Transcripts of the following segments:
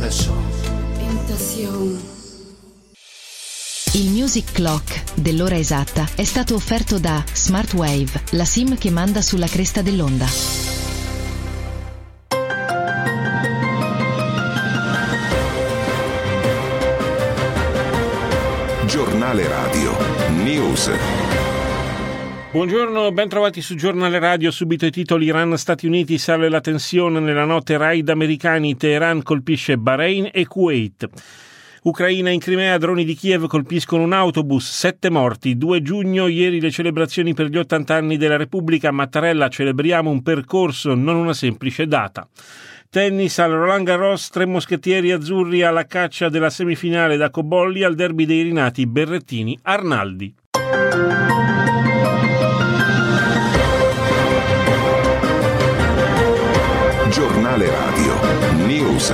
Tentación. Il Music Clock dell'ora esatta è stato offerto da Smartwave, la SIM che manda sulla cresta dell'onda. Giornale Radio News. Buongiorno, ben trovati su Giornale Radio. Subito i titoli: Iran-Stati Uniti, sale la tensione nella notte, raid americani, Teheran colpisce Bahrain e Kuwait. Ucraina, in Crimea, droni di Kiev colpiscono un autobus, 7 morti. 2 giugno, ieri le celebrazioni per gli 80 anni della Repubblica. Mattarella, celebriamo un percorso, non una semplice data. Tennis, al Roland Garros, 3 moschettieri azzurri alla caccia della semifinale da Cobolli al derby dei rinati Berrettini-Arnaldi. Giornale Radio News.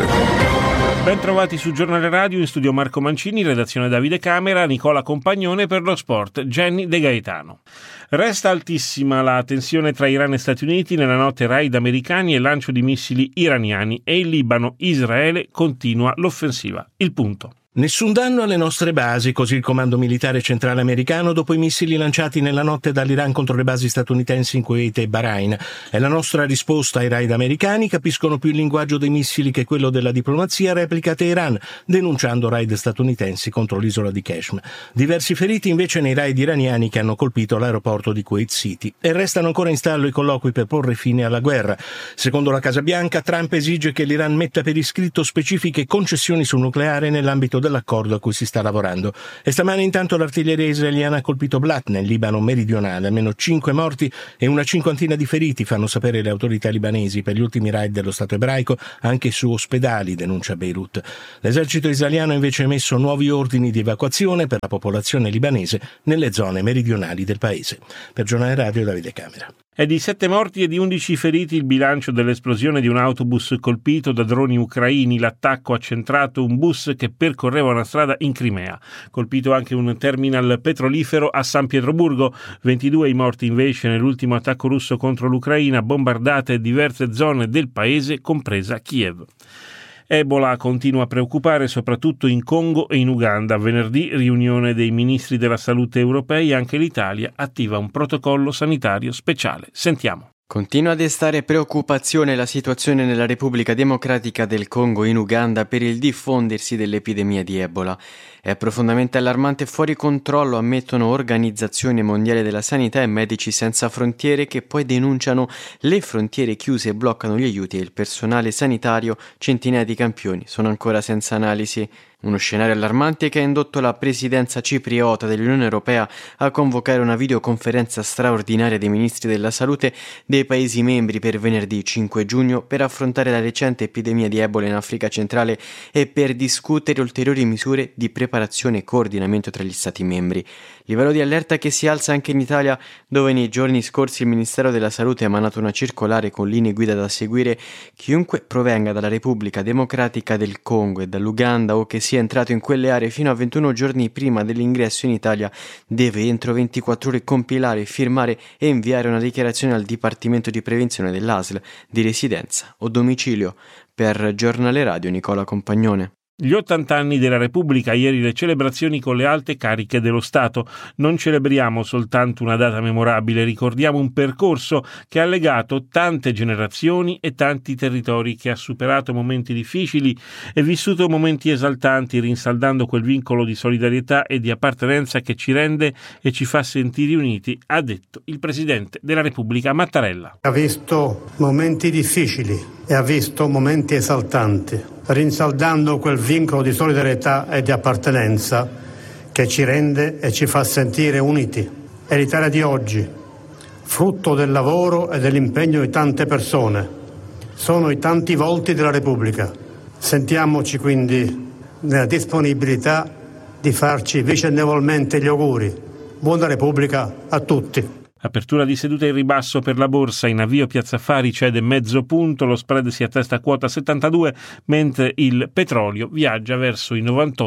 Ben trovati su Giornale Radio, in studio Marco Mancini, redazione Davide Camera, Nicola Compagnone, per lo sport Jenny De Gaetano. Resta altissima la tensione tra Iran e Stati Uniti nella notte, raid americani e lancio di missili iraniani, e in Libano Israele continua l'offensiva. Il punto. Nessun danno alle nostre basi, così il comando militare centrale americano dopo i missili lanciati nella notte dall'Iran contro le basi statunitensi in Kuwait e Bahrain. È la nostra risposta ai raid americani, capiscono più il linguaggio dei missili che quello della diplomazia, replica Teheran, denunciando raid statunitensi contro l'isola di Qeshm. Diversi feriti invece nei raid iraniani che hanno colpito l'aeroporto di Kuwait City. E restano ancora in stallo i colloqui per porre fine alla guerra. Secondo la Casa Bianca, Trump esige che l'Iran metta per iscritto specifiche concessioni sul nucleare nell'ambito dell'accordo a cui si sta lavorando. E stamane intanto l'artiglieria israeliana ha colpito Blat nel Libano meridionale. Almeno 5 morti e una cinquantina di feriti, fanno sapere le autorità libanesi, per gli ultimi raid dello Stato ebraico anche su ospedali, denuncia Beirut. L'esercito israeliano ha invece emesso nuovi ordini di evacuazione per la popolazione libanese nelle zone meridionali del paese. Per Giornale Radio, Davide Camera. È di 7 morti e di 11 feriti il bilancio dell'esplosione di un autobus colpito da droni ucraini. L'attacco ha centrato un bus che percorreva una strada in Crimea. Colpito anche un terminal petrolifero a San Pietroburgo. 22 i morti invece nell'ultimo attacco russo contro l'Ucraina, bombardate diverse zone del paese, compresa Kiev. Ebola continua a preoccupare soprattutto in Congo e in Uganda. Venerdì riunione dei ministri della salute europei, anche l'Italia attiva un protocollo sanitario speciale. Sentiamo. Continua a destare preoccupazione la situazione nella Repubblica Democratica del Congo e in Uganda per il diffondersi dell'epidemia di Ebola. È profondamente allarmante e fuori controllo, ammettono organizzazioni mondiali della sanità e Medici Senza Frontiere, che poi denunciano le frontiere chiuse e bloccano gli aiuti e il personale sanitario. Centinaia di campioni sono ancora senza analisi. Uno scenario allarmante che ha indotto la presidenza cipriota dell'Unione Europea a convocare una videoconferenza straordinaria dei ministri della salute dei Paesi membri per venerdì 5 giugno per affrontare la recente epidemia di Ebola in Africa centrale e per discutere ulteriori misure di preparazione e coordinamento tra gli Stati membri. Livello di allerta che si alza anche in Italia, dove nei giorni scorsi il Ministero della Salute ha emanato una circolare con linee guida da seguire. Chiunque provenga dalla Repubblica Democratica del Congo e dall'Uganda o che sia entrato in quelle aree fino a 21 giorni prima dell'ingresso in Italia deve entro 24 ore compilare, firmare e inviare una dichiarazione al Dipartimento di Prevenzione dell'ASL di residenza o domicilio. Per Giornale Radio, Nicola Compagnone. Gli 80 anni della Repubblica, ieri le celebrazioni con le alte cariche dello Stato. Non celebriamo soltanto una data memorabile, ricordiamo un percorso che ha legato tante generazioni e tanti territori, che ha superato momenti difficili e vissuto momenti esaltanti, rinsaldando quel vincolo di solidarietà e di appartenenza che ci rende e ci fa sentire uniti, ha detto il Presidente della Repubblica Mattarella. Ha visto momenti difficili e ha visto momenti esaltanti, rinsaldando quel vincolo di solidarietà e di appartenenza che ci rende e ci fa sentire uniti. È l'Italia di oggi, frutto del lavoro e dell'impegno di tante persone. Sono i tanti volti della Repubblica. Sentiamoci quindi nella disponibilità di farci vicendevolmente gli auguri. Buona Repubblica a tutti. Apertura di seduta in ribasso per la borsa, in avvio Piazza Affari cede mezzo punto, lo spread si attesta a quota 72, mentre il petrolio viaggia verso i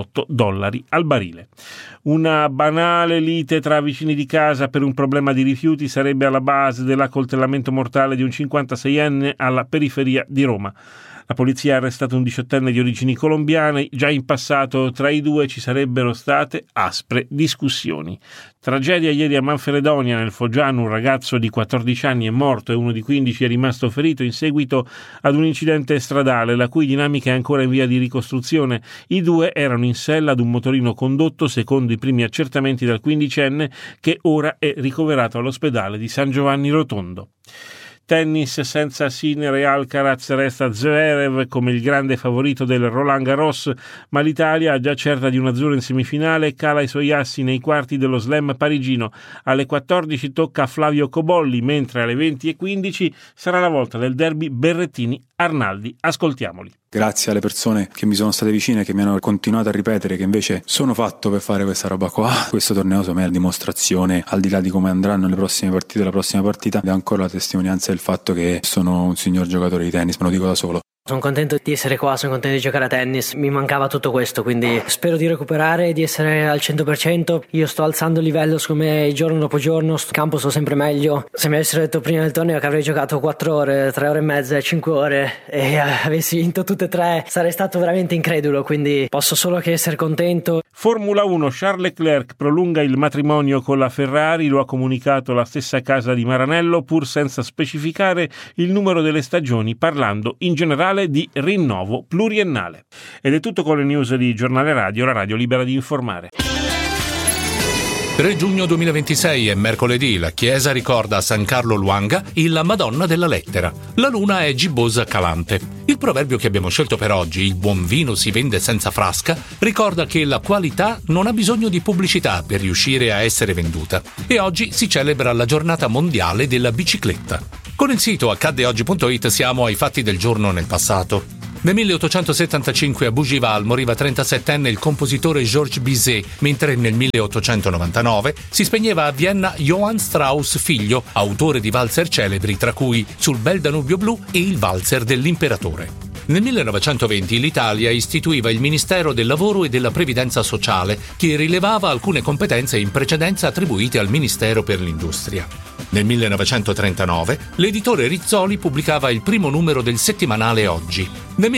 $98 al barile. Una banale lite tra vicini di casa per un problema di rifiuti sarebbe alla base dell'accoltellamento mortale di un 56enne alla periferia di Roma. La polizia ha arrestato un 18enne di origini colombiane. Già in passato tra i due ci sarebbero state aspre discussioni. Tragedia ieri a Manfredonia, nel Foggiano. Un ragazzo di 14 anni è morto e uno di 15 è rimasto ferito in seguito ad un incidente stradale, la cui dinamica è ancora in via di ricostruzione. I due erano in sella ad un motorino condotto, secondo i primi accertamenti, dal 15enne, che ora è ricoverato all'ospedale di San Giovanni Rotondo. Tennis: senza Sinner e Alcaraz resta Zverev come il grande favorito del Roland Garros, ma l'Italia, già certa di un azzurro in semifinale, cala i suoi assi nei quarti dello slam parigino. Alle 14 tocca a Flavio Cobolli, mentre alle 20:15 sarà la volta del derby Berrettini-Arnaldi. Ascoltiamoli. Grazie alle persone che mi sono state vicine, che mi hanno continuato a ripetere che invece sono fatto per fare questa roba qua. Questo torneo secondo me è la dimostrazione, al di là di come andranno le prossime partite, la prossima partita, ed è ancora la testimonianza del fatto che sono un signor giocatore di tennis, me lo dico da solo. Sono contento di essere qua, sono contento di giocare a tennis, mi mancava tutto questo, quindi spero di recuperare e di essere al 100%. Io sto alzando il livello, secondo me, giorno dopo giorno, sul campo sto sempre meglio. Se mi avessero detto prima del torneo che avrei giocato 4 ore, 3 ore e mezza, 5 ore e avessi vinto tutte e 3, sarei stato veramente incredulo, quindi posso solo che essere contento. Formula 1, Charles Leclerc prolunga il matrimonio con la Ferrari, lo ha comunicato la stessa casa di Maranello, pur senza specificare il numero delle stagioni, parlando in generale di rinnovo pluriennale. Ed è tutto con le news di Giornale Radio, la radio libera di informare. 3 giugno 2026 è mercoledì, la Chiesa ricorda a San Carlo Luanga la Madonna della Lettera. La luna è gibbosa calante. Il proverbio che abbiamo scelto per oggi, il buon vino si vende senza frasca, ricorda che la qualità non ha bisogno di pubblicità per riuscire a essere venduta. E oggi si celebra la giornata mondiale della bicicletta. Con il sito accaddeoggi.it siamo ai fatti del giorno nel passato. Nel 1875 a Bougival moriva 37enne il compositore Georges Bizet, mentre nel 1899 si spegneva a Vienna Johann Strauss figlio, autore di valzer celebri tra cui Sul bel Danubio blu e il valzer dell'imperatore. Nel 1920 l'Italia istituiva il Ministero del Lavoro e della Previdenza Sociale, che rilevava alcune competenze in precedenza attribuite al Ministero per l'Industria. Nel 1939 l'editore Rizzoli pubblicava il primo numero del settimanale Oggi. Nel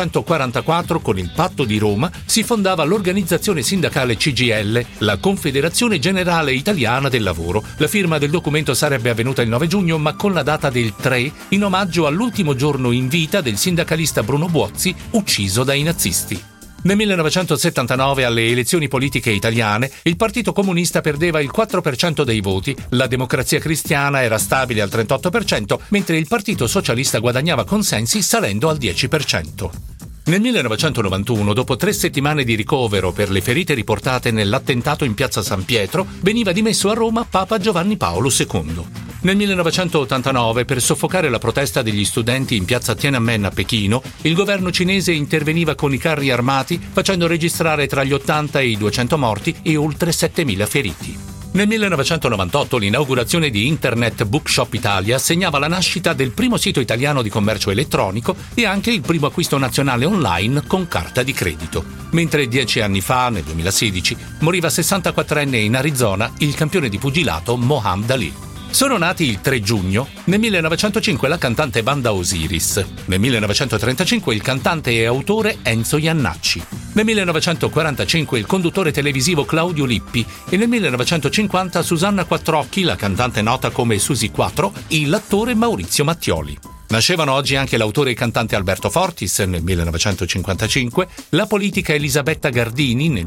1944, con il Patto di Roma, si fondava l'organizzazione sindacale CGIL, la Confederazione Generale Italiana del Lavoro. La firma del documento sarebbe avvenuta il 9 giugno, ma con la data del 3, in omaggio all'ultimo giorno in vita del sindacalista Bruno Buozzi, ucciso dai nazisti. Nel 1979, alle elezioni politiche italiane, il Partito Comunista perdeva il 4% dei voti, la Democrazia Cristiana era stabile al 38%, mentre il Partito Socialista guadagnava consensi salendo al 10%. Nel 1991, dopo 3 settimane di ricovero per le ferite riportate nell'attentato in piazza San Pietro, veniva dimesso a Roma Papa Giovanni Paolo II. Nel 1989, per soffocare la protesta degli studenti in piazza Tiananmen a Pechino, il governo cinese interveniva con i carri armati, facendo registrare tra gli 80 e i 200 morti e oltre 7.000 feriti. Nel 1998 l'inaugurazione di Internet Bookshop Italia segnava la nascita del primo sito italiano di commercio elettronico e anche il primo acquisto nazionale online con carta di credito. Mentre 10 anni fa, nel 2016, moriva 64enne in Arizona il campione di pugilato Muhammad Ali. Sono nati il 3 giugno, nel 1905 la cantante Wanda Osiris, nel 1935 il cantante e autore Enzo Iannacci, nel 1945 il conduttore televisivo Claudio Lippi e nel 1950 Susanna Quattrocchi, la cantante nota come Susi Quattro, e l'attore Maurizio Mattioli. Nascevano oggi anche l'autore e cantante Alberto Fortis nel 1955, la politica Elisabetta Gardini nel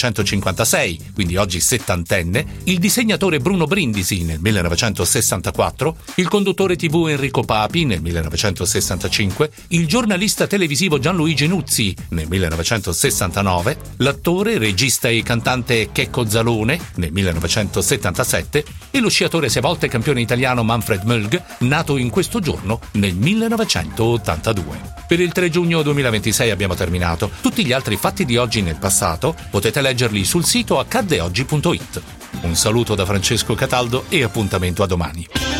1956, quindi oggi settantenne, il disegnatore Bruno Brindisi nel 1964, il conduttore TV Enrico Papi nel 1965, il giornalista televisivo Gianluigi Nuzzi nel 1969, l'attore, regista e cantante Checco Zalone nel 1977 e lo sciatore 6 volte campione italiano Manfred Mölg, nato in questo giorno nel 1982. Per il 3 giugno 2026 abbiamo terminato. Tutti gli altri fatti di oggi nel passato potete leggerli sul sito accaddeoggi.it. Un saluto da Francesco Cataldo e appuntamento a domani.